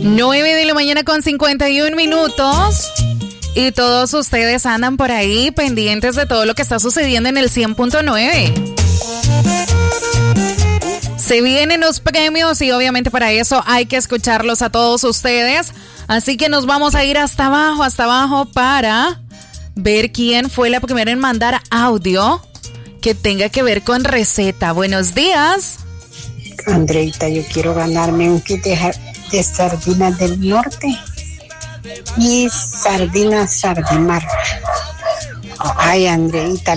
9 de la mañana con 51 minutos. Y todos ustedes andan por ahí pendientes de todo lo que está sucediendo en el 100.9. Se vienen los premios y obviamente para eso hay que escucharlos a todos ustedes. Así que nos vamos a ir hasta abajo para ver quién fue la primera en mandar audio que tenga que ver con receta. Buenos días. Andreita, yo quiero ganarme un kit de sardinas del norte y sardinas Sardimar. Ay, Andreita,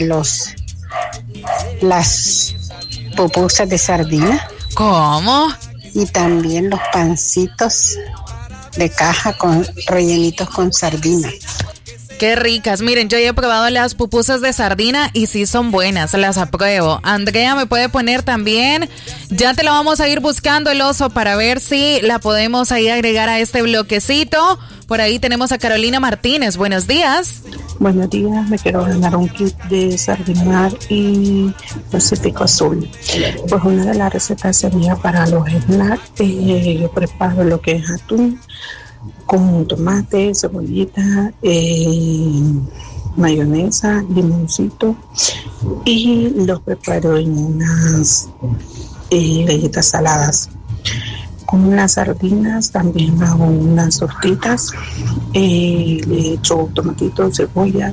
las pupusas de sardina. ¿Cómo? Y también los pancitos de caja rellenitos con sardina. Qué ricas. Miren, yo ya he probado las pupusas de sardina y sí son buenas, las apruebo. Andrea me puede poner también. Ya te la vamos a ir buscando el oso para ver si la podemos ahí agregar a este bloquecito. Por ahí tenemos a Carolina Martínez. Buenos días. Buenos días, me quiero ganar un kit de Sardimar y Pacífico Azul. Pues una de las recetas sería para los snacks. Yo preparo lo que es atún con tomate, cebollita, mayonesa, limoncito y los preparo en unas galletas saladas. Con las sardinas también hago unas tortitas, le echo tomatito, cebolla,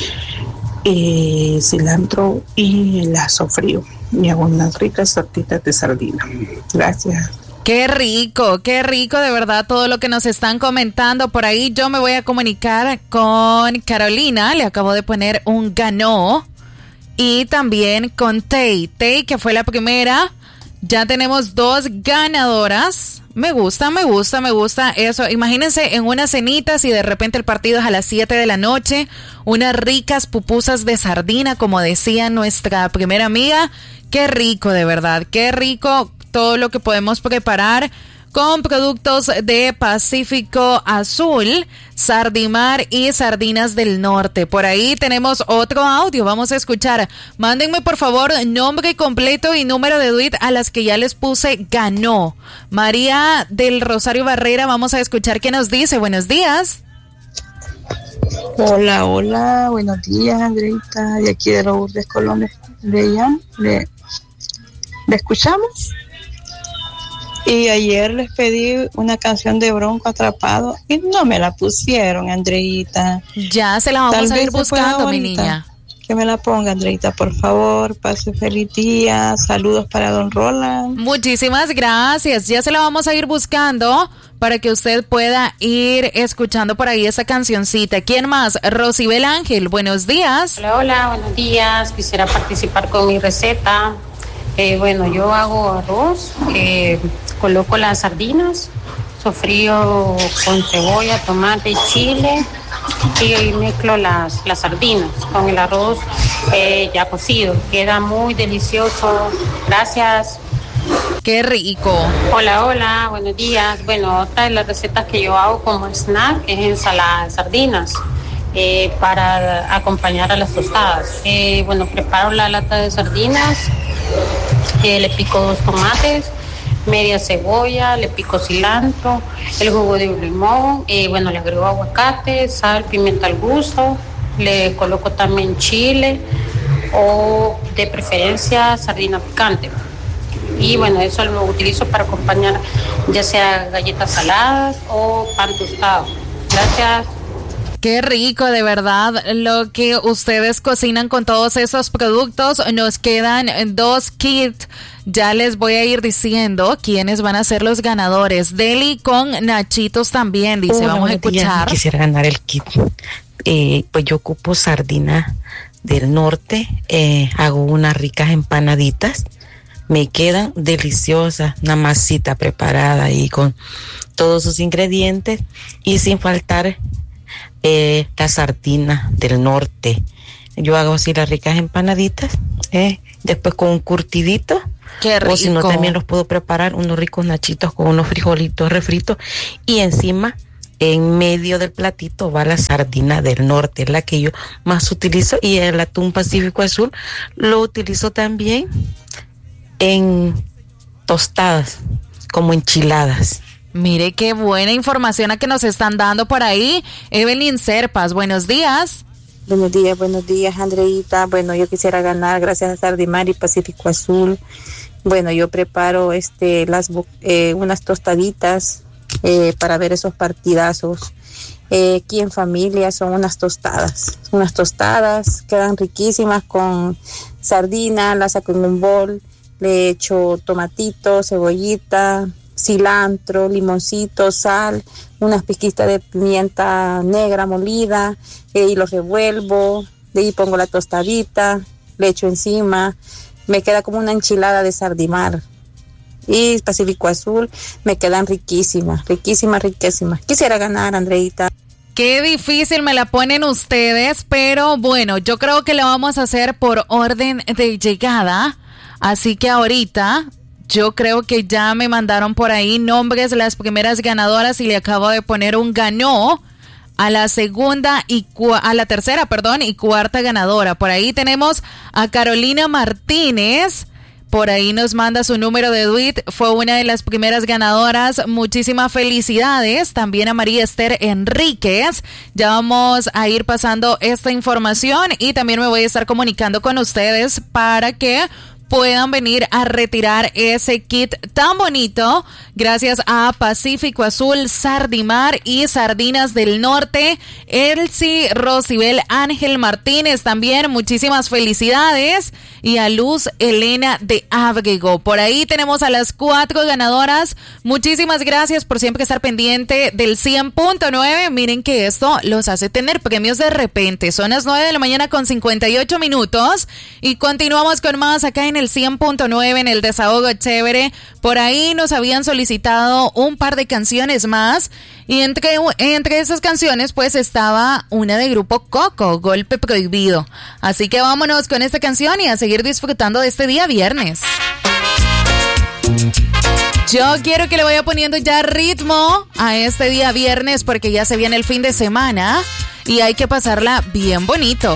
cilantro y las sofrío y hago unas ricas tortitas de sardina. Gracias. Qué rico, de verdad, todo lo que nos están comentando por ahí. Yo me voy a comunicar con Carolina, le acabo de poner un ganó, y también con Tei, que fue la primera. Ya tenemos 2 ganadoras. Me gusta eso. Imagínense en una cenita, si de repente el partido es a las 7 de la noche, unas ricas pupusas de sardina, como decía nuestra primera amiga. Qué rico, de verdad, qué rico todo lo que podemos preparar con productos de Pacífico Azul, Sardimar y Sardinas del Norte. Por ahí tenemos otro audio, vamos a escuchar. Mándenme por favor nombre completo y número de DUIT a las que ya les puse ganó. María del Rosario Barrera, vamos a escuchar qué nos dice. Buenos días. Hola, buenos días, Andreita, de aquí de Lourdes Colón, ¿le escuchamos? Y ayer les pedí una canción de Bronco Atrapado y no me la pusieron, Andreita. Ya se la vamos a ir buscando, mi niña. Que me la ponga, Andreita, por favor. Pase feliz día. Saludos para don Roland. Muchísimas gracias. Ya se la vamos a ir buscando para que usted pueda ir escuchando por ahí esa cancioncita. ¿Quién más? Rosibel Ángel, buenos días. Hola, buenos días. Quisiera participar con mi receta. Yo hago arroz, coloco las sardinas, sofrío con cebolla, tomate y chile y mezclo las sardinas con el arroz ya cocido. Queda muy delicioso. Gracias. ¡Qué rico! Hola, buenos días. Otra de las recetas que yo hago como snack es ensalada de sardinas. Para acompañar a las tostadas. Preparo la lata de sardinas, le pico 2 tomates, media cebolla, le pico cilantro, el jugo de un limón, le agrego aguacate, sal, pimienta al gusto, le coloco también chile o de preferencia sardina picante. Y eso lo utilizo para acompañar ya sea galletas saladas o pan tostado. Gracias. Qué rico, de verdad, lo que ustedes cocinan con todos esos productos. Nos quedan 2 kits. Ya les voy a ir diciendo quiénes van a ser los ganadores. Deli con Nachitos también, dice. Vamos a escuchar. Quisiera ganar el kit. Pues yo ocupo sardina del norte. Hago unas ricas empanaditas. Me quedan deliciosas. Una masita preparada ahí con todos sus ingredientes. Y sin faltar la sardina del norte. Yo hago así las ricas empanaditas, después con un curtidito. Qué rico. O si no, también los puedo preparar unos ricos nachitos con unos frijolitos refritos y encima, en medio del platito, va la sardina del norte, es la que yo más utilizo, y el atún Pacífico Azul lo utilizo también en tostadas, como enchiladas. Mire qué buena información a que nos están dando por ahí. Evelyn Serpas, buenos días. Buenos días, Andreita. Bueno, yo quisiera ganar gracias a Sardimar y Pacífico Azul. Bueno, yo preparo unas tostaditas para ver esos partidazos. Aquí en familia son unas tostadas. Unas tostadas quedan riquísimas con sardina, la saco en un bol, le echo tomatito, cebollita, cilantro, limoncito, sal, unas pizquitas de pimienta negra molida, y lo revuelvo, de ahí pongo la tostadita, le echo encima, me queda como una enchilada de Sardimar y Pacífico Azul, me quedan riquísimas. Quisiera ganar, Andreita. Qué difícil me la ponen ustedes, pero bueno, yo creo que lo vamos a hacer por orden de llegada, así que ahorita yo creo que ya me mandaron por ahí nombres de las primeras ganadoras y le acabo de poner un ganó a la tercera y cuarta ganadora. Por ahí tenemos a Carolina Martínez. Por ahí nos manda su número de DUIT, fue una de las primeras ganadoras. Muchísimas felicidades. También a María Esther Enríquez. Ya vamos a ir pasando esta información y también me voy a estar comunicando con ustedes para que puedan venir a retirar ese kit tan bonito gracias a Pacífico Azul, Sardimar y Sardinas del Norte. Elsie Rosibel Ángel Martínez también, muchísimas felicidades. Y a Luz Elena de Ábrego. Por ahí tenemos a las 4 ganadoras. Muchísimas gracias por siempre estar pendiente del 100.9. Miren que esto los hace tener premios de repente. Son las 9 de la mañana con 58 minutos. Y continuamos con más acá en el 100.9 en el Desahogo Chévere. Por ahí nos habían solicitado un par de canciones más. Y entre esas canciones pues estaba una de Grupo Coco, Golpe Prohibido. Así que vámonos con esta canción y a seguir disfrutando de este día viernes. Yo quiero que le vaya poniendo ya ritmo a este día viernes porque ya se viene el fin de semana y hay que pasarla bien bonito.